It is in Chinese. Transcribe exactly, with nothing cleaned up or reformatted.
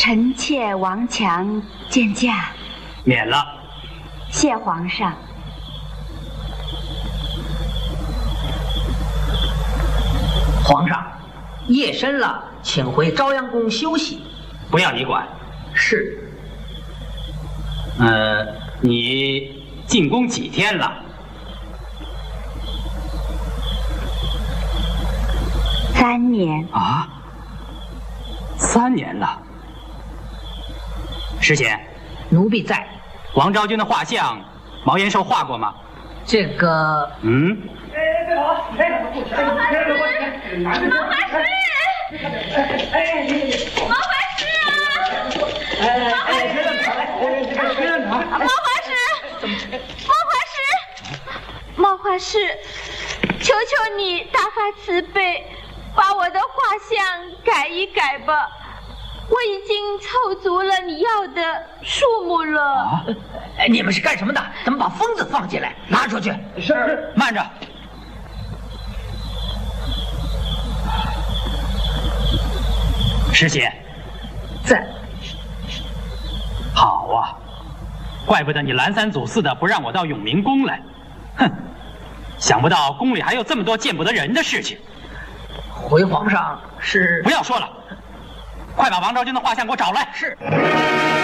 臣妾王强见驾。 免了。 谢皇上。 皇上，夜深了，请回朝阳宫休息。 不要你管。 是。 呃，你进宫几天了？ 三年。 啊？三年了。师姐， 奴婢在。 王昭君的画像，毛延寿画过吗？ 这个…… 嗯。 哎，别跑！哎，毛法师，毛法师，哎，毛法师啊！哎哎，别乱跑！哎，别乱跑！毛法师，毛法师， 毛画师，求求你大发慈悲，把我的画像改一改吧。我已经凑足了你要的数目了。 啊！ 你们是干什么的？怎么把疯子放进来？拿出去！ 是。慢着。师姐， 在。 好啊，怪不得你拦三阻四的不让我到永明宫来。哼，想不到宫里还有这么多见不得人的事情。 回皇上是。 不要说了，快把王昭君的画像给我找来。 是。